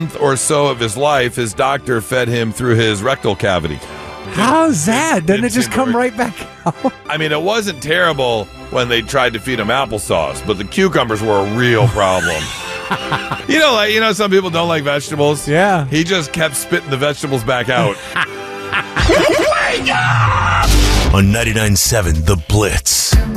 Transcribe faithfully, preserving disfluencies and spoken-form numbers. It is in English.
or so of his life, his doctor fed him through his rectal cavity. How's that? Doesn't it Didn't just seem come to right back out? I mean, it wasn't terrible when they tried to feed him applesauce, but the cucumbers were a real problem. you know, like you know, some people don't like vegetables. Yeah. He just kept spitting the vegetables back out. On ninety-nine point seven The Blitz.